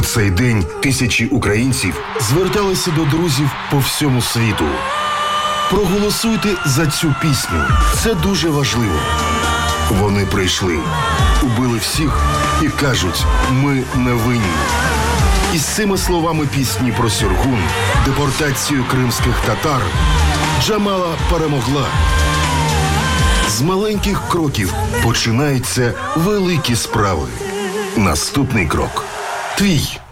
цей день тисячі українців зверталися до друзів по всьому світу. Проголосуйте за цю пісню. Це дуже важливо. Вони прийшли, убили всіх і кажуть, ми не винні. Із цими словами пісні про Сюргун, депортацію кримських татар, Джамала перемогла. З маленьких кроків починаються великі справи. Наступний крок – твій.